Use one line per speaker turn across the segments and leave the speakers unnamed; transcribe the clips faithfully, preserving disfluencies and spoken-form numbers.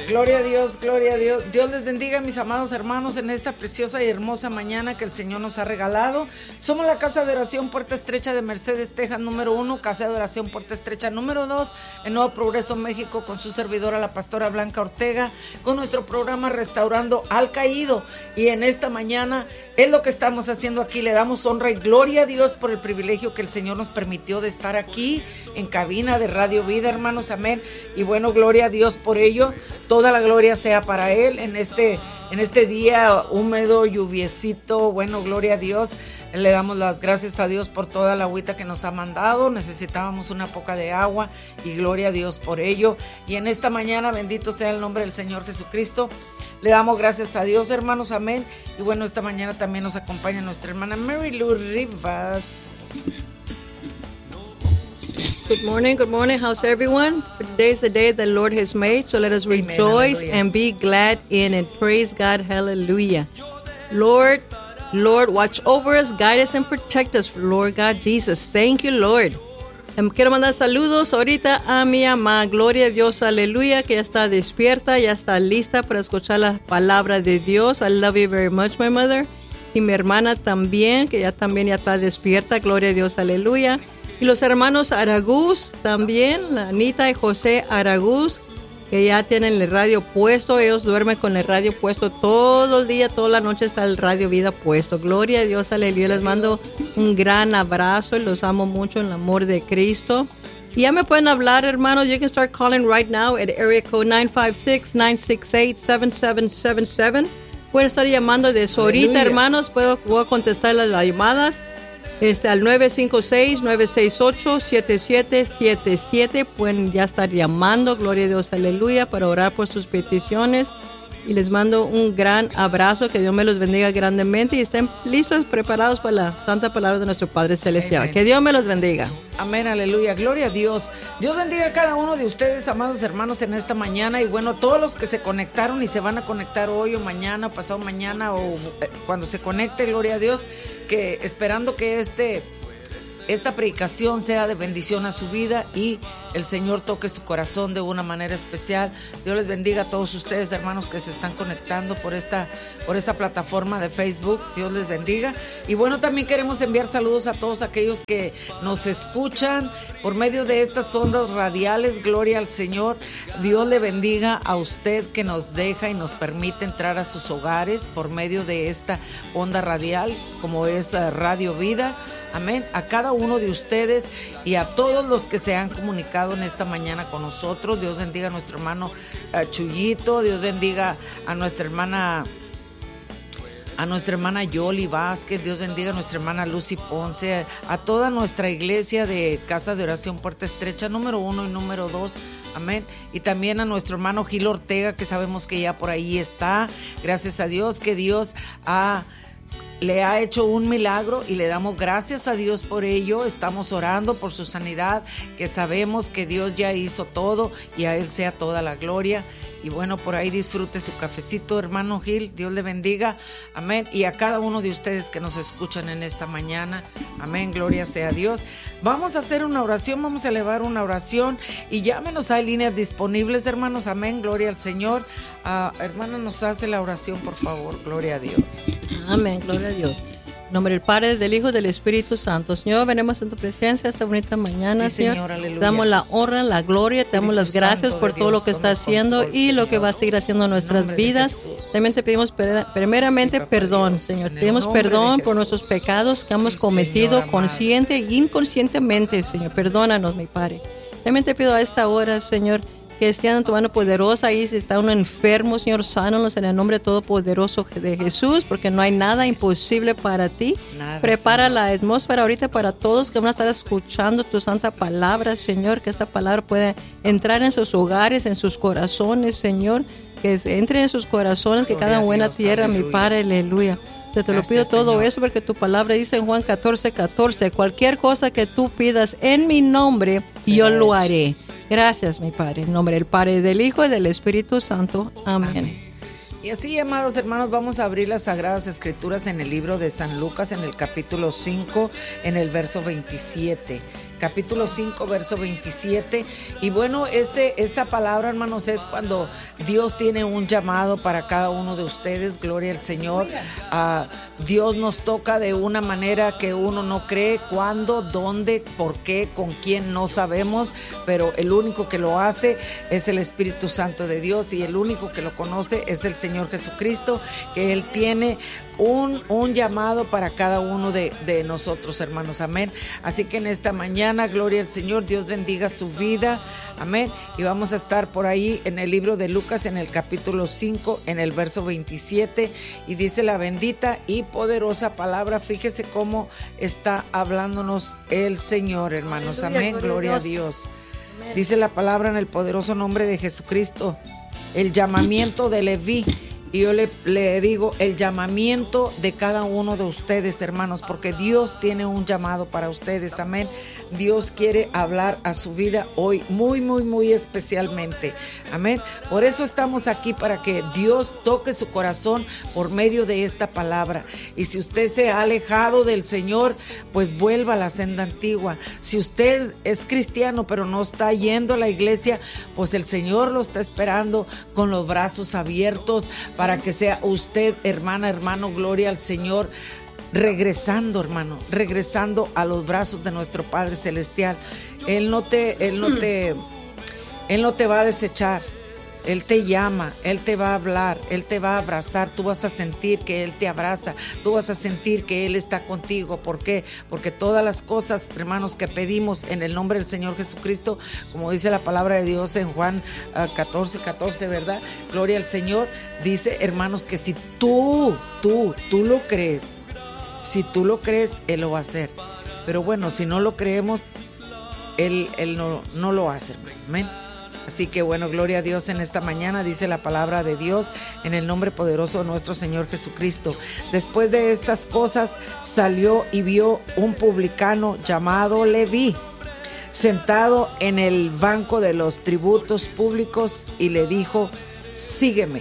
Gloria a Dios, gloria a Dios. Dios les bendiga, mis amados hermanos, en esta preciosa y hermosa mañana que el Señor nos ha regalado. Somos la Casa de Oración Puerta Estrecha de Mercedes, Texas, número uno, Casa de Oración Puerta Estrecha, número dos, en Nuevo Progreso, México, con su servidora, la pastora Blanca Ortega, con nuestro programa Restaurando al Caído. Y en esta mañana es lo que estamos haciendo aquí. Le damos honra y gloria a Dios por el privilegio que el Señor nos permitió de estar aquí en cabina de Radio Vida, hermanos, amén. Y bueno, gloria a Dios por ello. Toda la gloria sea para Él en este, en este día húmedo, lluviecito. Bueno, gloria a Dios. Le damos las gracias a Dios por toda la agüita que nos ha mandado. Necesitábamos una poca de agua y gloria a Dios por ello. Y en esta mañana, bendito sea el nombre del Señor Jesucristo. Le damos gracias a Dios, hermanos, amén. Y bueno, esta mañana también nos acompaña nuestra hermana Mary Lou Rivas.
Good morning, good morning. How's everyone? Today is the day the Lord has made, so let us rejoice Amen, and be glad in it. Praise God, hallelujah. Lord, Lord, watch over us, guide us, and protect us, Lord God Jesus. Thank you, Lord. Quiero mandar saludos ahorita a mi mamá, gloria a Dios, aleluya, que ya está despierta, ya está lista para escuchar la palabra de Dios. I love you very much, my mother. Y mi hermana también, que ya también ya está despierta, gloria a Dios, aleluya. Y los hermanos Aragús también, la Anita y José Aragús, que ya tienen el radio puesto. Ellos duermen con el radio puesto todo el día, toda la noche está el Radio Vida puesto. Gloria a Dios, aleluya. Les mando un gran abrazo y los amo mucho en el amor de Cristo. Y ya me pueden hablar, hermanos. You can start calling right now at area code nine five six, nine six eight, seven seven seven seven. Pueden estar llamando de eso ahorita, hermanos. Puedo, puedo contestar las, las llamadas. Este, al nueve cinco seis, nueve seis ocho, siete siete siete siete. Pueden ya estar llamando, gloria a Dios, aleluya, para orar por sus peticiones. Y les mando un gran abrazo, que Dios me los bendiga grandemente y estén listos, preparados para la santa palabra de nuestro Padre Celestial. Amén. Que Dios me los bendiga.
Amén, aleluya, gloria a Dios. Dios bendiga a cada uno de ustedes, amados hermanos, en esta mañana. Y bueno, todos los que se conectaron y se van a conectar hoy o mañana, pasado mañana o eh, cuando se conecte, gloria a Dios, que esperando que este... esta predicación sea de bendición a su vida y el Señor toque su corazón de una manera especial. Dios les bendiga a todos ustedes, hermanos, que se están conectando por esta, por esta plataforma de Facebook. Dios les bendiga. Y bueno, también queremos enviar saludos a todos aquellos que nos escuchan por medio de estas ondas radiales. Gloria al Señor. Dios le bendiga a usted que nos deja y nos permite entrar a sus hogares por medio de esta onda radial, como es Radio Vida. Amén. A cada uno de ustedes y a todos los que se han comunicado en esta mañana con nosotros. Dios bendiga a nuestro hermano uh, Chuyito. Dios bendiga a nuestra hermana a nuestra hermana Yoli Vázquez. Dios bendiga a nuestra hermana Lucy Ponce, a toda nuestra iglesia de Casa de Oración Puerta Estrecha, número uno y número dos. Amén. Y también a nuestro hermano Gil Ortega, que sabemos que ya por ahí está. Gracias a Dios que Dios ha le ha hecho un milagro y le damos gracias a Dios por ello. Estamos orando por su sanidad, que sabemos que Dios ya hizo todo y a Él sea toda la gloria. Y bueno, por ahí disfrute su cafecito, hermano Gil. Dios le bendiga. Amén. Y a cada uno de ustedes que nos escuchan en esta mañana. Amén. Gloria sea a Dios. Vamos a hacer una oración. Vamos a elevar una oración. Y llámenos. Hay líneas disponibles, hermanos. Amén. Gloria al Señor. Uh, hermana, nos hace la oración, por favor. Gloria a Dios.
Amén. Gloria a Dios. En nombre del Padre, del Hijo y del Espíritu Santo. Señor, venimos en tu presencia esta bonita mañana, sí, Señor. Señor, te damos la honra, la gloria, te damos las gracias por todo lo que está haciendo control, y Señor, lo que va a seguir haciendo en nuestras en vidas. También te pedimos primeramente sí, perdón, Dios, Señor. Te pedimos perdón por nuestros pecados que sí, hemos cometido Señor, consciente e inconscientemente, Señor. Perdónanos, mi Padre. También te pido a esta hora, Señor, que estén en tu mano poderosa. Ahí si está uno enfermo, Señor, sánanos en el nombre todopoderoso de Jesús, porque no hay nada imposible para ti. Nada, Prepara Señor. La atmósfera ahorita para todos que van a estar escuchando tu santa palabra, Señor, que esta palabra pueda entrar en sus hogares, en sus corazones, Señor, que entre en sus corazones, que cada buena Dios, tierra, aleluya. Mi Padre, aleluya. Te, te lo pido todo Señor. Eso porque tu palabra dice en Juan catorce, catorce, cualquier cosa que tú pidas en mi nombre, sí, yo lo haré. Gracias, mi Padre, en nombre del Padre, del Hijo y del Espíritu Santo. Amén. Amén.
Y así, amados hermanos, vamos a abrir las Sagradas Escrituras en el libro de San Lucas, en el capítulo cinco, en el verso veintisiete. capítulo cinco, verso veintisiete. Y bueno, este, esta palabra, hermanos, es cuando Dios tiene un llamado para cada uno de ustedes. Gloria al Señor. Uh, Dios nos toca de una manera que uno no cree. ¿Cuándo? ¿Dónde? ¿Por qué? ¿Con quién? No sabemos, pero el único que lo hace es el Espíritu Santo de Dios, y el único que lo conoce es el Señor Jesucristo, que Él tiene un, un llamado para cada uno de, de nosotros, hermanos. Amén. Así que en esta mañana, gloria al Señor, Dios bendiga su vida. Amén. Y vamos a estar por ahí en el libro de Lucas, en el capítulo cinco, en el verso veintisiete, y dice la bendita y poderosa palabra. Fíjese cómo está hablándonos el Señor, hermanos. Amén. Gloria, gloria a Dios. Amén. Dice la palabra en el poderoso nombre de Jesucristo, el llamamiento de Leví. Y yo le, le digo el llamamiento de cada uno de ustedes, hermanos, porque Dios tiene un llamado para ustedes. Amén. Dios quiere hablar a su vida hoy muy, muy, muy especialmente. Amén. Por eso estamos aquí, para que Dios toque su corazón por medio de esta palabra. Y si usted se ha alejado del Señor, pues vuelva a la senda antigua. Si usted es cristiano pero no está yendo a la iglesia, pues el Señor lo está esperando con los brazos abiertos para que sea usted, hermana, hermano, gloria al Señor, regresando, hermano, regresando a los brazos de nuestro Padre Celestial. Él no te, Él no te, Él no te va a desechar. Él te llama, Él te va a hablar, Él te va a abrazar. Tú vas a sentir que Él te abraza, tú vas a sentir que Él está contigo. ¿Por qué? Porque todas las cosas, hermanos, que pedimos en el nombre del Señor Jesucristo, como dice la palabra de Dios en Juan uh, catorce, catorce, ¿verdad? Gloria al Señor. Dice, hermanos, que si tú, tú, tú lo crees, si tú lo crees, Él lo va a hacer. Pero bueno, si no lo creemos, Él, él no, no lo hace, hermano. Amén. Así que bueno, gloria a Dios en esta mañana, dice la palabra de Dios, en el nombre poderoso de nuestro Señor Jesucristo. Después de estas cosas, salió y vio un publicano llamado Leví, sentado en el banco de los tributos públicos, y le dijo, sígueme.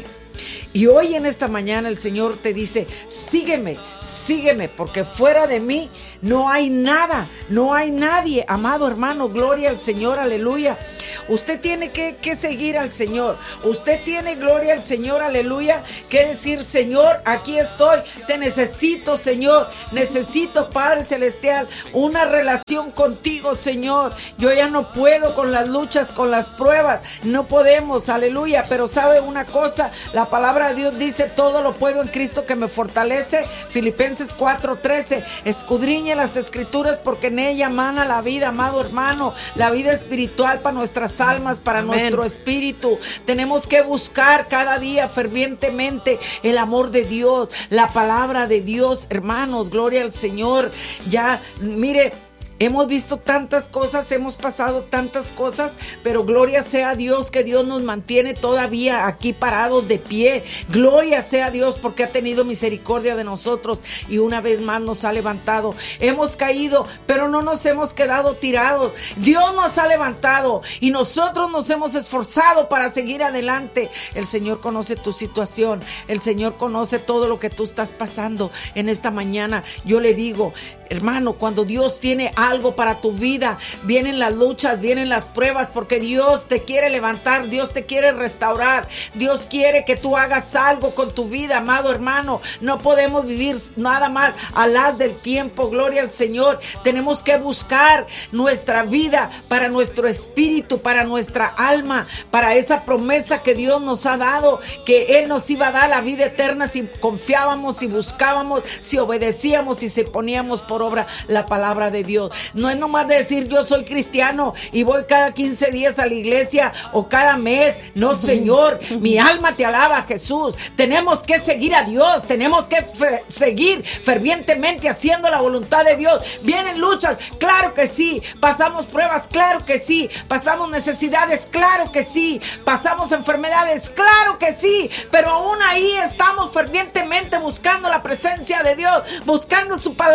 Y hoy en esta mañana el Señor te dice, sígueme, sígueme, porque fuera de mí no hay nada, no hay nadie. Amado hermano, gloria al Señor, aleluya. Usted tiene que, que seguir al Señor. Usted tiene, gloria al Señor, aleluya, que decir, Señor, aquí estoy, te necesito, Señor, necesito, Padre Celestial, una relación contigo, Señor. Yo ya no puedo con las luchas, con las pruebas, no podemos, aleluya. Pero sabe una cosa, la palabra de Dios dice, todo lo puedo en Cristo que me fortalece. Filipenses cuatro trece, escudriñe las escrituras porque en ella mana la vida, amado hermano, la vida espiritual para nuestras almas, para Amén. Nuestro espíritu. Tenemos que buscar cada día fervientemente el amor de Dios, la palabra de Dios, hermanos, gloria al Señor. Ya, mire, hemos visto tantas cosas, hemos pasado tantas cosas, pero gloria sea a Dios, que Dios nos mantiene todavía aquí parados de pie. Gloria sea a Dios, porque ha tenido misericordia de nosotros y una vez más nos ha levantado. Hemos caído, pero no nos hemos quedado tirados. Dios nos ha levantado y nosotros nos hemos esforzado para seguir adelante. El Señor conoce tu situación, el Señor conoce todo lo que tú estás pasando en esta mañana. Yo le digo, hermano, cuando Dios tiene algo para tu vida, vienen las luchas, vienen las pruebas, porque Dios te quiere levantar, Dios te quiere restaurar, Dios quiere que tú hagas algo con tu vida, amado hermano. No podemos vivir nada más al haz del tiempo, gloria al Señor. Tenemos que buscar nuestra vida para nuestro espíritu, para nuestra alma, para esa promesa que Dios nos ha dado, que Él nos iba a dar la vida eterna si confiábamos, si buscábamos, si obedecíamos y si poníamos por obra la palabra de Dios. No es nomás de decir yo soy cristiano y voy cada quince días a la iglesia o cada mes. No, Señor, mi alma te alaba, Jesús. Tenemos que seguir a Dios, tenemos que fe- seguir fervientemente haciendo la voluntad de Dios. Vienen luchas, claro que sí. Pasamos pruebas, claro que sí. Pasamos necesidades, claro que sí. Pasamos enfermedades, claro que sí. Pero aún ahí estamos fervientemente buscando la presencia de Dios, buscando su palabra,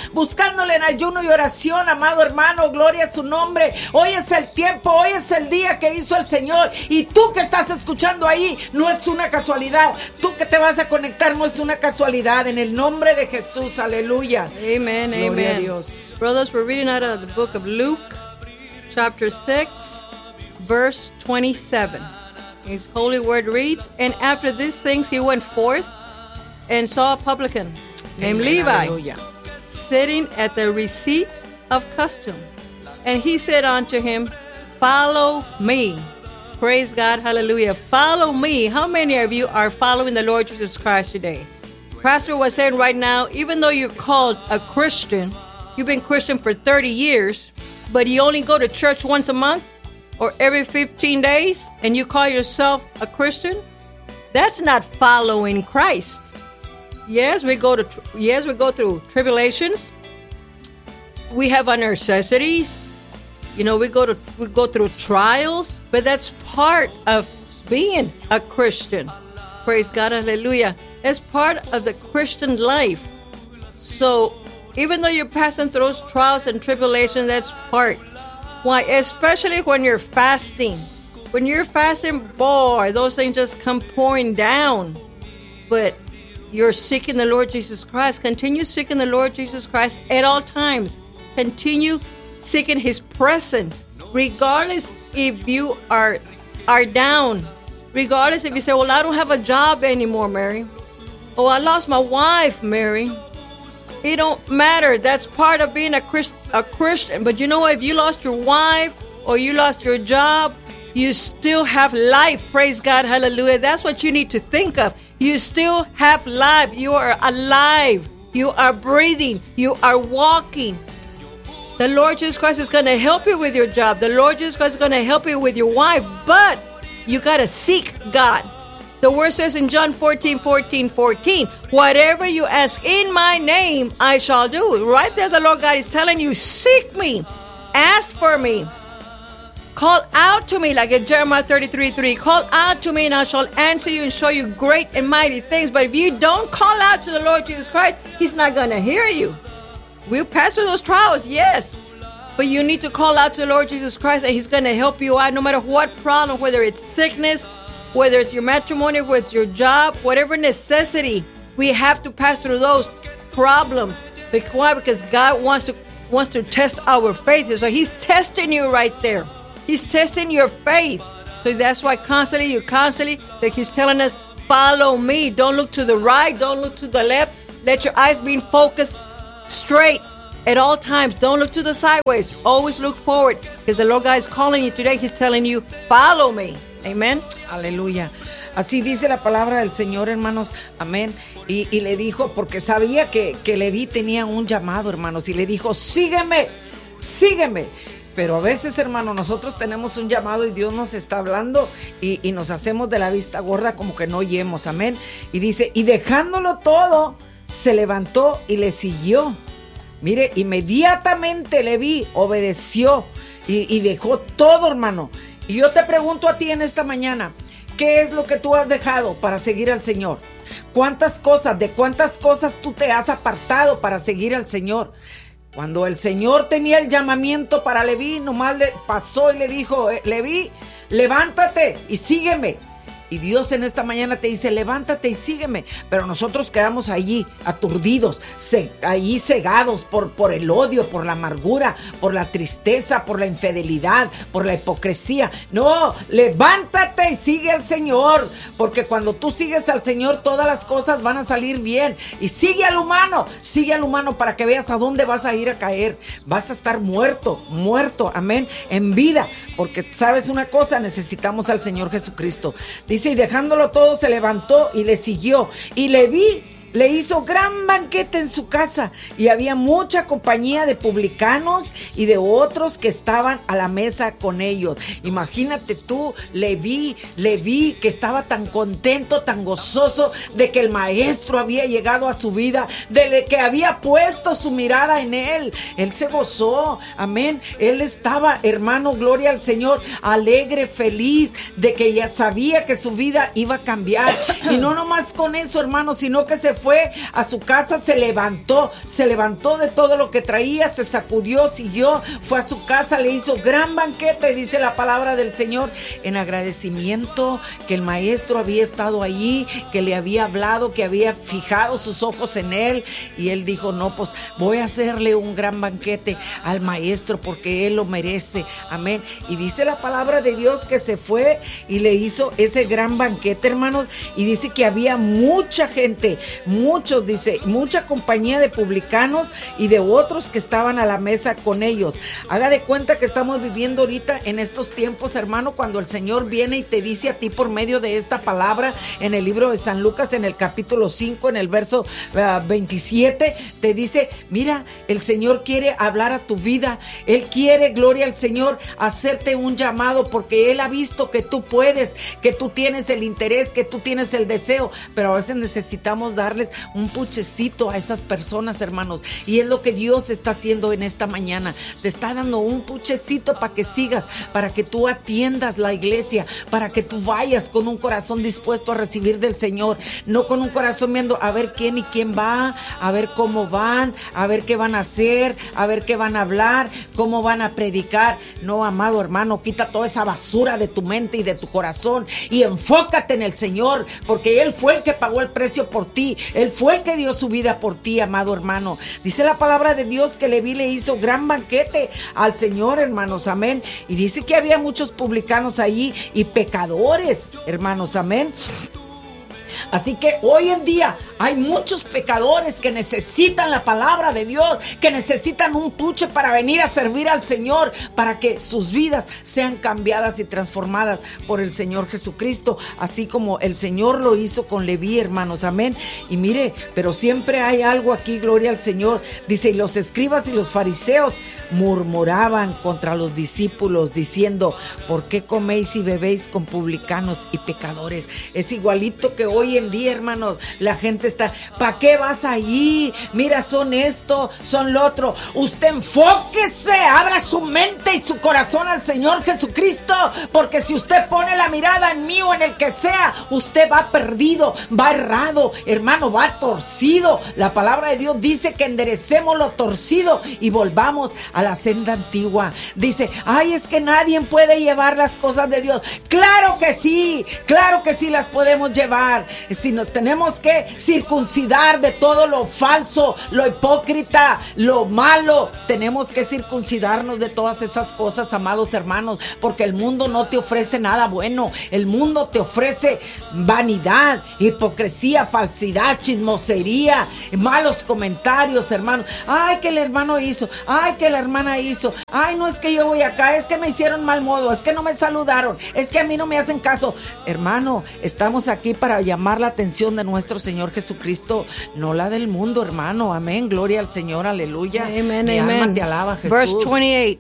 buscándole en ayuno y oración, amado hermano, gloria a su nombre. Hoy es el tiempo, hoy es el día que hizo el Señor, y tú que estás escuchando ahí, no es una casualidad. Tú que te vas a conectar, no es una casualidad. En el nombre de Jesús, aleluya.
Amen,
gloria
amen.
a Dios.
Brothers, we're reading out of the book of Luke, chapter six, verse twenty-seven. His holy word reads, and after these things he went forth and saw a publican named
Amen,
Levi
aleluya.
sitting at the receipt of custom. And he said unto him, follow me. Praise God, hallelujah. Follow me. How many of you are following the Lord Jesus Christ today? Pastor was saying right now, even though you're called a Christian, you've been Christian for thirty years, but you only go to church once a month or every fifteen days, and you call yourself a Christian, that's not following Christ. Yes, we go to yes, we go through tribulations. We have our necessities. You know, we go to we go through trials, but that's part of being a Christian. Praise God, hallelujah. That's part of the Christian life. So, even though you're passing through those trials and tribulations, that's part. Why? Especially when you're fasting. When you're fasting, boy, those things just come pouring down. But you're seeking the Lord Jesus Christ. Continue seeking the Lord Jesus Christ at all times. Continue seeking His presence, regardless if you are are down. Regardless if you say, well, I don't have a job anymore, Mary. Oh, I lost my wife, Mary. It don't matter. That's part of being a, Christ, a Christian. But you know what? If you lost your wife or you lost your job, you still have life. Praise God. Hallelujah. That's what you need to think of. You still have life. You are alive. You are breathing. You are walking. The Lord Jesus Christ is going to help you with your job. The Lord Jesus Christ is going to help you with your wife. But you got to seek God. The word says in John fourteen, fourteen, fourteen, whatever you ask in my name, I shall do. Right there, the Lord God is telling you, seek me, ask for me, call out to me, like in Jeremiah thirty-three, three, call out to me and I shall answer you and show you great and mighty things. But if you don't call out to the Lord Jesus Christ, He's not going to hear you. We'll pass through those trials, yes. But you need to call out to the Lord Jesus Christ, and He's going to help you out no matter what problem, whether it's sickness, whether it's your matrimony, whether it's your job, whatever necessity, we have to pass through those problems. Because why? Because God wants to wants to test our faith. So He's testing you right there. He's testing your faith. So that's why constantly, you constantly, like He's telling us, follow me. Don't look to the right. Don't look to the left. Let your eyes be focused straight at all times. Don't look to the sideways. Always look forward, because the Lord God is calling you today. He's telling you, follow me. Amén.
Aleluya. Así dice la palabra del Señor, hermanos. Amén. Y, y le dijo, porque sabía que, que Leví tenía un llamado, hermanos. Y le dijo, sígueme, sígueme. Pero a veces, hermano, nosotros tenemos un llamado y Dios nos está hablando y, y nos hacemos de la vista gorda como que no oyemos. Amén. Y dice, y dejándolo todo, se levantó y le siguió. Mire, inmediatamente Leví obedeció y, y dejó todo, hermano. Y yo te pregunto a ti en esta mañana, ¿qué es lo que tú has dejado para seguir al Señor? ¿Cuántas cosas, de cuántas cosas tú te has apartado para seguir al Señor? Cuando el Señor tenía el llamamiento para Leví, nomás le pasó y le dijo, Leví, levántate y sígueme. Y Dios en esta mañana te dice, levántate y sígueme. Pero nosotros quedamos allí aturdidos, ce- allí cegados por, por el odio, por la amargura, por la tristeza, por la infidelidad, por la hipocresía. No, levántate y sigue al Señor. Porque cuando tú sigues al Señor, todas las cosas van a salir bien. Y sigue al humano, sigue al humano para que veas a dónde vas a ir a caer. Vas a estar muerto, muerto, amén, en vida. Porque sabes una cosa, necesitamos al Señor Jesucristo. Dice, y dejándolo todo se levantó y le siguió. Y Leví le hizo gran banquete en su casa, y había mucha compañía de publicanos y de otros que estaban a la mesa con ellos. Imagínate tú, Leví, Leví, que estaba tan contento, tan gozoso de que el maestro había llegado a su vida, de que había puesto su mirada en él. Él se gozó, amén. Él estaba, hermano, gloria al Señor, alegre, feliz, de que ya sabía que su vida iba a cambiar. Y no nomás con eso, hermano, sino que se fue a su casa, se levantó, se levantó de todo lo que traía, se sacudió, siguió, fue a su casa, le hizo gran banquete, dice la palabra del Señor, en agradecimiento que el maestro había estado allí, que le había hablado, que había fijado sus ojos en él, y él dijo, no, pues voy a hacerle un gran banquete al maestro porque él lo merece, amén. Y dice la palabra de Dios que se fue y le hizo ese gran banquete, hermanos, y dice que había mucha gente, muchos, dice, mucha compañía de publicanos y de otros que estaban a la mesa con ellos. Haga de cuenta que estamos viviendo ahorita en estos tiempos, hermano, cuando el Señor viene y te dice a ti por medio de esta palabra en el libro de San Lucas, en el capítulo cinco, en el verso uh, veintisiete, te dice, mira, el Señor quiere hablar a tu vida, Él quiere, gloria al Señor, hacerte un llamado, porque Él ha visto que tú puedes, que tú tienes el interés, que tú tienes el deseo, pero a veces necesitamos darles un puchecito a esas personas, hermanos, y es lo que Dios está haciendo en esta mañana, te está dando un puchecito para que sigas, para que tú atiendas la iglesia, para que tú vayas con un corazón dispuesto a recibir del Señor, no con un corazón viendo a ver quién y quién va, a ver cómo van, a ver qué van a hacer, a ver qué van a hablar, cómo van a predicar. No, amado hermano, quita toda esa basura de tu mente y de tu corazón y enfócate en el Señor, porque Él fue el que pagó el precio por ti, Él fue el que dio su vida por ti, amado hermano. Dice la palabra de Dios que Leví le hizo gran banquete al Señor, hermanos, amén. Y dice que había muchos publicanos allí y pecadores, hermanos, amén. Así que hoy en día hay muchos pecadores que necesitan la palabra de Dios, que necesitan un puche para venir a servir al Señor, para que sus vidas sean cambiadas y transformadas por el Señor Jesucristo, así como el Señor lo hizo con Leví, hermanos, amén. Y mire, pero siempre hay algo aquí, gloria al Señor. Dice, y los escribas y los fariseos murmuraban contra los discípulos, diciendo, ¿por qué coméis y bebéis con publicanos y pecadores? Es igualito que hoy en día, hermanos, la gente está, ¿para qué vas allí? Mira, son esto, son lo otro. Usted enfóquese, abra su mente y su corazón al Señor Jesucristo, porque si usted pone la mirada en mí o en el que sea, usted va perdido, va errado, hermano, va torcido. La palabra de Dios dice que enderecemos lo torcido y volvamos a la senda antigua. Dice, ay, es que nadie puede llevar las cosas de Dios. Claro que sí, claro que sí las podemos llevar. Si nos tenemos que circuncidar de todo lo falso, lo hipócrita, lo malo, tenemos que circuncidarnos de todas esas cosas, amados hermanos, porque el mundo no te ofrece nada bueno. El mundo te ofrece vanidad, hipocresía, falsidad, chismosería, malos comentarios, hermanos. Ay, que el hermano hizo, ay, que la hermana hizo, ay, no, es que yo voy acá, es que me hicieron mal modo, es que no me saludaron, es que a mí no me hacen caso. Hermano, estamos aquí para llamar la atención de nuestro Señor Jesucristo, no la del mundo, hermano. Amén, gloria al Señor, aleluya.
Amen,
Mi
amen.
alma te alaba, Jesús.
Verse twenty-eight.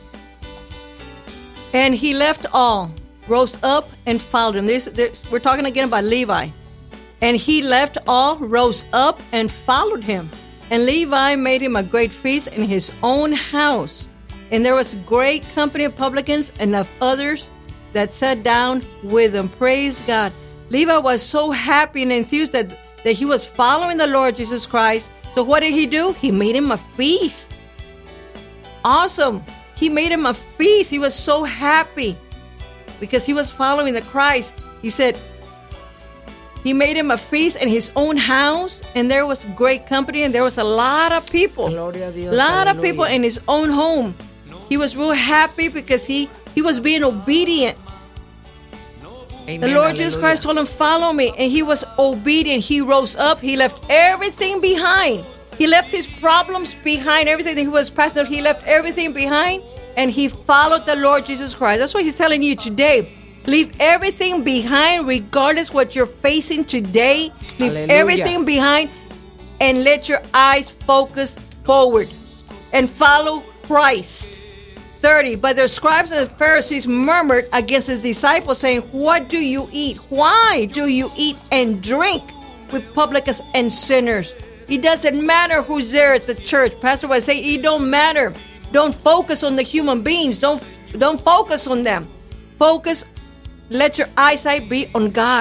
And he left all, rose up and followed him. This, this, we're talking again about Levi. And he left all, rose up and followed him. And Levi made him a great feast in his own house. And there was great company of publicans and of others that sat down with him. Praise God. Levi was so happy and enthused that, that he was following the Lord Jesus Christ. So what did he do? He made him a feast. Awesome. He made him a feast. He was so happy because he was following the Christ. He said, he made him a feast in his own house, and there was great company, and there was a lot of people.
Gloria a Dios,
a lot
aleluya.
of people in his own home. He was real happy because he, he was being obedient.
Amen,
The Lord
aleluya.
Jesus Christ told him, follow me, and he was obedient. He rose up. He left everything behind. He left his problems behind, everything that he was passing. He left everything behind, and he followed the Lord Jesus Christ. That's what he's telling you today. Leave everything behind, regardless what you're facing today. Leave
Hallelujah.
everything behind, and let your eyes focus forward and follow Christ. thirty. But the scribes and the Pharisees murmured against his disciples, saying, what do you eat? Why do you eat and drink with publicans and sinners? It doesn't matter who's there at the church. Pastor was saying, it don't matter. Don't focus on the human beings. Don't, don't focus on them. Focus, let your eyesight be on God.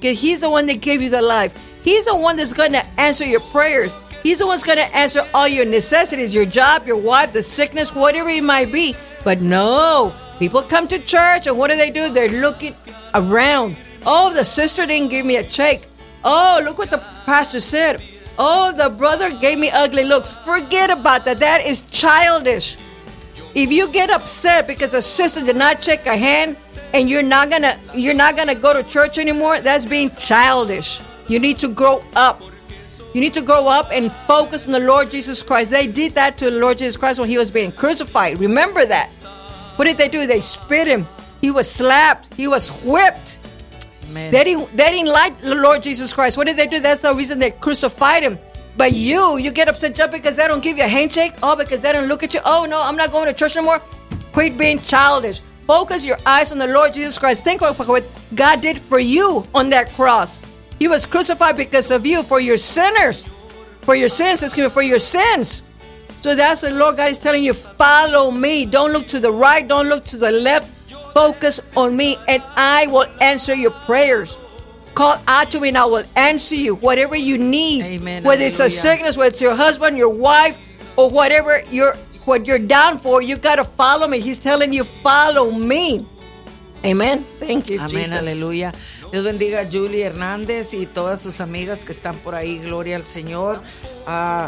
because He's the one that gave you the life. He's the one that's going to answer your prayers. He's the one that's going to answer all your necessities, your job, your wife, the sickness, whatever it might be. But no, people come to church, and what do they do? They're looking around. Oh, the sister didn't give me a check. Oh, look what the pastor said. Oh, the brother gave me ugly looks. Forget about that. That is childish. If you get upset because a sister did not check a hand and you're not gonna you're not gonna go to church anymore, that's being childish. You need to grow up. You need to grow up and focus on the Lord Jesus Christ. They did that to the Lord Jesus Christ when He was being crucified. Remember that. What did they do? They spit Him. He was slapped. He was whipped. Amen. They didn't, they didn't like the Lord Jesus Christ. What did they do? That's the reason they crucified Him. But you, you get upset just because they don't give you a handshake? Oh, because they don't look at you? Oh, no, I'm not going to church anymore? Quit being childish. Focus your eyes on the Lord Jesus Christ. Think of what God did for you on that cross. He was crucified because of you, for your sinners. For your sins, excuse me, for your sins. So that's the Lord God is telling you, follow me. Don't look to the right. Don't look to the left. Focus on me, and I will answer your prayers. Call out to me, and I will answer you. Whatever you need.
Amen.
Whether it's a sickness, whether it's your husband, your wife, or whatever you're, what you're down for, you got to follow me. He's telling you, follow me. Amen. Thank you,
Amén,
Jesus.
aleluya. Dios bendiga a Julie Hernández y todas sus amigas que están por ahí. Gloria al Señor. Uh,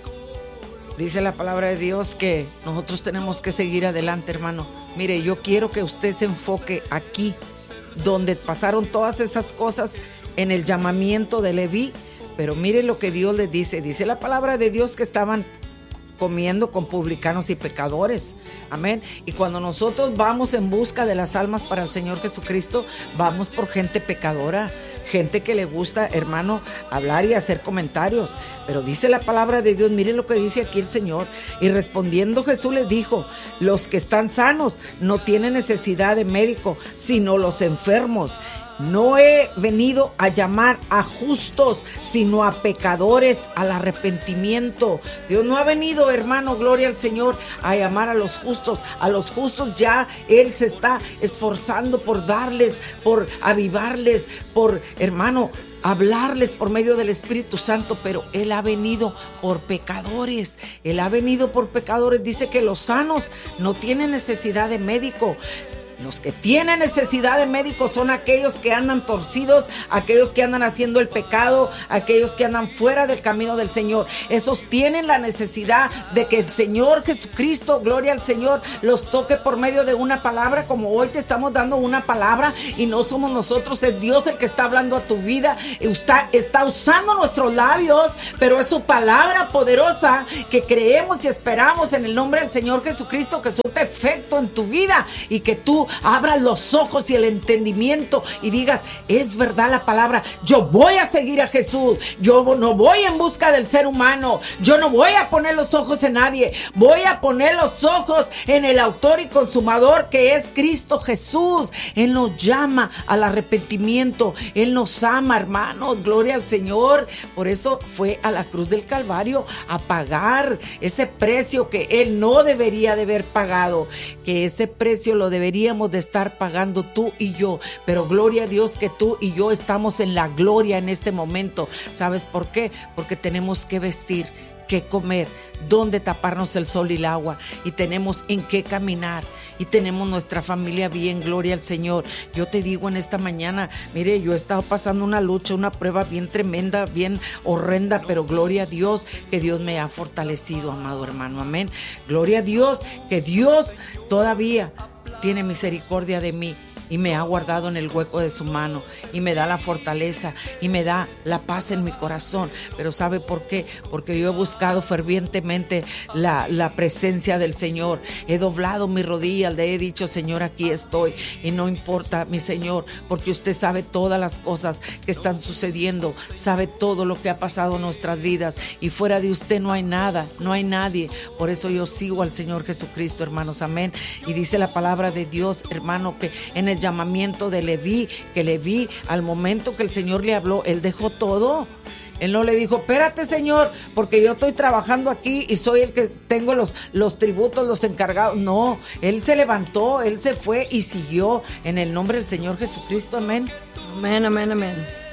dice la palabra de Dios que nosotros tenemos que seguir adelante, hermano. Mire, yo quiero que usted se enfoque aquí, donde pasaron todas esas cosas en el llamamiento de Leví. Pero mire lo que Dios le dice. Dice la palabra de Dios que estaban comiendo con publicanos y pecadores. Amén. Y cuando nosotros vamos en busca de las almas para el Señor Jesucristo, vamos por gente pecadora, gente que le gusta, hermano, hablar y hacer comentarios. Pero dice la palabra de Dios, mire lo que dice aquí el Señor. Y respondiendo Jesús les dijo, los que están sanos no tienen necesidad de médico, sino los enfermos. No he venido a llamar a justos, sino a pecadores al arrepentimiento. Dios no ha venido, hermano, gloria al Señor, a llamar a los justos. A los justos ya Él se está esforzando por darles, por avivarles, por, hermano, hablarles por medio del Espíritu Santo, pero Él ha venido por pecadores. Él ha venido por pecadores. Dice que los sanos no tienen necesidad de médico. Los que tienen necesidad de médico son aquellos que andan torcidos, aquellos que andan haciendo el pecado, aquellos que andan fuera del camino del Señor. Esos tienen la necesidad de que el Señor Jesucristo, gloria al Señor, los toque por medio de una palabra, como hoy te estamos dando una palabra y no somos nosotros, es Dios el que está hablando a tu vida. Está, está usando nuestros labios, pero es su palabra poderosa que creemos y esperamos en el nombre del Señor Jesucristo, que surta efecto en tu vida y que tú abras los ojos y el entendimiento y digas, es verdad la palabra, yo voy a seguir a Jesús, yo no voy en busca del ser humano, yo no voy a poner los ojos en nadie, voy a poner los ojos en el autor y consumador que es Cristo Jesús. Él nos llama al arrepentimiento, Él nos ama, hermanos, gloria al Señor. Por eso fue a la cruz del Calvario a pagar ese precio que Él no debería de haber pagado, que ese precio lo deberíamos de estar pagando tú y yo, pero gloria a Dios que tú y yo estamos en la gloria en este momento. ¿Sabes por qué? Porque tenemos que vestir, que comer, dónde taparnos el sol y el agua, y tenemos en qué caminar, y tenemos nuestra familia bien, gloria al Señor. Yo te digo en esta mañana, mire, yo he estado pasando una lucha, una prueba bien tremenda, bien horrenda, pero gloria a Dios que Dios me ha fortalecido, amado hermano, amén. Gloria a Dios que Dios todavía tiene misericordia de mí y me ha guardado en el hueco de su mano y me da la fortaleza y me da la paz en mi corazón. Pero ¿sabe por qué? Porque yo he buscado fervientemente la, la presencia del Señor. He doblado mi rodilla, le he dicho, Señor, aquí estoy, y no importa, mi Señor, porque usted sabe todas las cosas que están sucediendo, sabe todo lo que ha pasado en nuestras vidas, y fuera de usted no hay nada, no hay nadie. Por eso yo sigo al Señor Jesucristo, hermanos, amén. Y dice la palabra de Dios, hermano, que en el llamamiento de Leví, que Leví, al momento que el Señor le habló, él dejó todo. Él no le dijo, espérate, Señor, porque yo estoy trabajando aquí y soy el que tengo los, los tributos, los encargados. No, él se levantó, él se fue y siguió en el nombre del Señor Jesucristo, amén.
Amén, amén, amén.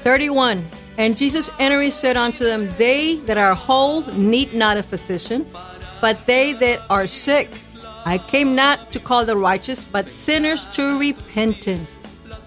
thirty-one. And Jesus entering said unto them, They that are whole need not a physician, but they that are sick. I came not to call the righteous, but sinners to repentance.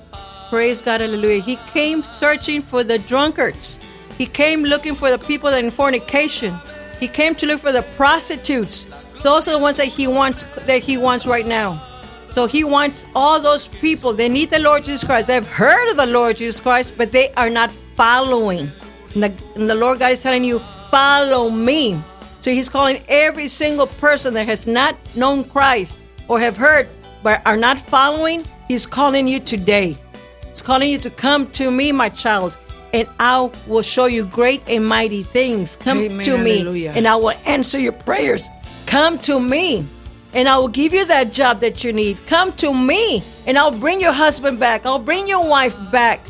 Praise God, hallelujah. He came searching for the drunkards. He came looking for the people that are in fornication. He came to look for the prostitutes. Those are the ones that he wants, that he wants right now. So he wants all those people. They need the Lord Jesus Christ. They've heard of the Lord Jesus Christ, but they are not following. And the, and the Lord God is telling you, follow me. So he's calling every single person that has not known Christ or have heard but are not following. He's calling you today. He's calling you to come to me, my child, and I will show you great and mighty things. Come
Amen,
to me,
hallelujah.
and I will answer your prayers. Come to me, and I will give you that job that you need. Come to me, and I'll bring your husband back. I'll bring your wife back.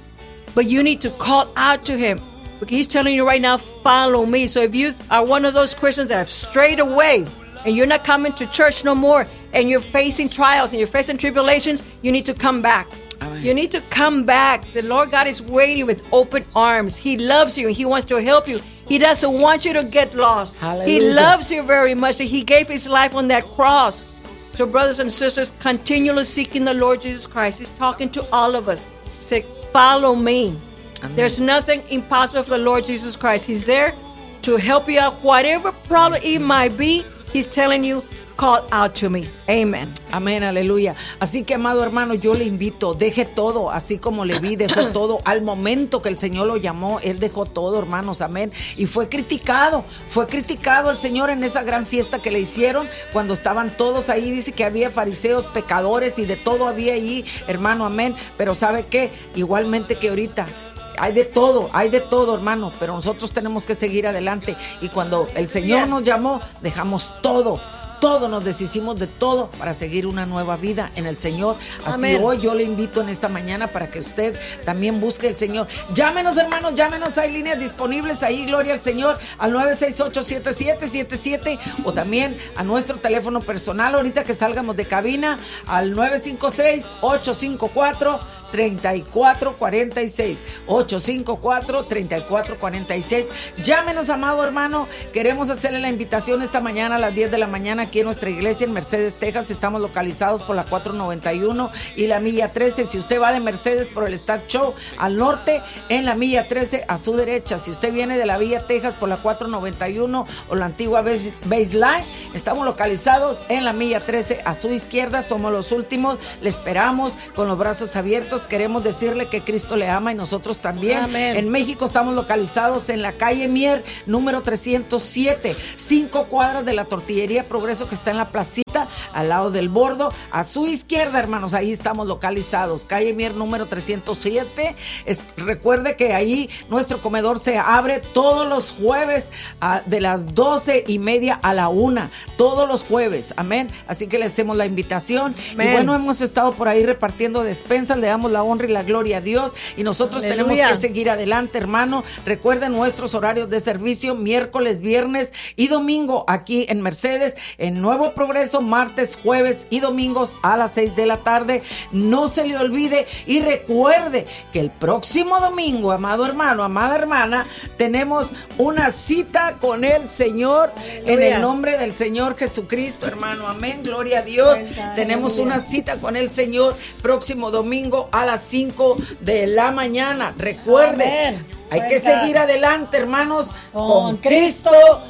But you need to call out to him. Because he's telling you right now, follow me. So if you are one of those Christians that have strayed away, and you're not coming to church no more, and you're facing trials, and you're facing tribulations, you need to come back. Amen. You need to come back. The Lord God is waiting with open arms. He loves you. He wants to help you. He doesn't want you to get lost.
Hallelujah.
He loves you very much. He gave his life on that cross. So brothers and sisters, continually seeking the Lord Jesus Christ. He's talking to all of us. Say, follow me. Amen. There's nothing impossible for the Lord Jesus Christ. He's there to help you out. Whatever problem it might be, he's telling you, call out to me. Amen.
Amén, aleluya. Así que, amado hermano, yo le invito, deje todo, así como le vi, dejó todo. Al momento que el Señor lo llamó, Él dejó todo, hermanos, amén. Y fue criticado, fue criticado el Señor en esa gran fiesta que le hicieron, cuando estaban todos ahí. Dice que había fariseos, pecadores y de todo había ahí, hermano, amén. Pero ¿sabe qué? Igualmente que ahorita, hay de todo, hay de todo, hermano, pero nosotros tenemos que seguir adelante. Y cuando el Señor yes. nos llamó, dejamos todo. Todo, nos deshicimos de todo para seguir una nueva vida en el Señor. Así Amén. Hoy yo le invito en esta mañana para que usted también busque el Señor. Llámenos, hermanos, llámenos, hay líneas disponibles ahí, gloria al Señor, al nueve seis ocho, siete siete siete siete, o también a nuestro teléfono personal ahorita que salgamos de cabina, al nueve cinco seis, ocho cinco cuatro, tres cuatro cuatro seis, ocho cinco cuatro, tres cuatro cuatro seis. Llámenos, amado hermano, queremos hacerle la invitación esta mañana a las diez de la mañana aquí en nuestra iglesia en Mercedes, Texas. Estamos localizados por la cuatro noventa y uno y la milla trece. Si usted va de Mercedes por el Stack Show al norte, en la milla trece a su derecha. Si usted viene de la Villa Texas por la cuatro noventa y uno o la antigua Baseline, estamos localizados en la milla trece a su izquierda. Somos los últimos, le esperamos con los brazos abiertos. Queremos decirle que Cristo le ama y nosotros también. Amén. En México estamos localizados en la calle Mier, número trescientos siete, cinco cuadras de la Tortillería Progreso, que está en la placita, al lado del bordo, a su izquierda, hermanos, ahí estamos localizados, calle Mier número trescientos siete. Es, recuerde que ahí nuestro comedor se abre todos los jueves uh, de las doce y media a la una, todos los jueves, amén. Así que le hacemos la invitación. Amén. Y bueno, hemos estado por ahí repartiendo despensas, le damos la honra y la gloria a Dios, y nosotros Aleluya. Tenemos que seguir adelante, hermano. Recuerden nuestros horarios de servicio, miércoles, viernes y domingo aquí en Mercedes, en Nuevo Progreso, martes, jueves y domingos a las seis de la tarde. No se le olvide y recuerde que el próximo domingo, amado hermano, amada hermana, tenemos una cita con el Señor. Aleluya. En el nombre del Señor Jesucristo, hermano, amén, gloria a Dios. Aleluya. Tenemos una cita con el Señor próximo domingo a las cinco de la mañana. Recuerde, amén. Hay que seguir adelante, hermanos, con, con Cristo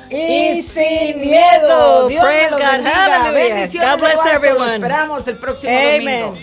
y sin miedo. Dios
Praise
nos
God.
bendiga. Bendiciones.
God bless everyone.
Lo esperamos el próximo
Amen.
domingo.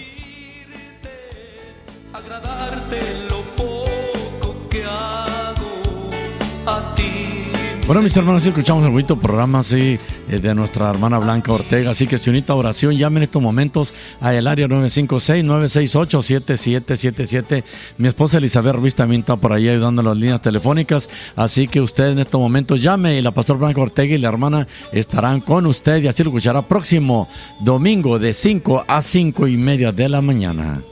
Agradarte lo poco que hago a ti.
Bueno, mis hermanos, escuchamos el bonito programa así de nuestra hermana Blanca Ortega, así que si unita oración, llamen en estos momentos al área nueve cinco seis, nueve seis ocho, siete siete siete siete. Mi esposa Elizabeth Ruiz también está por ahí ayudando a las líneas telefónicas, así que usted en estos momentos llame y la pastora Blanca Ortega y la hermana estarán con usted, y así lo escuchará próximo domingo de cinco a cinco y media de la mañana.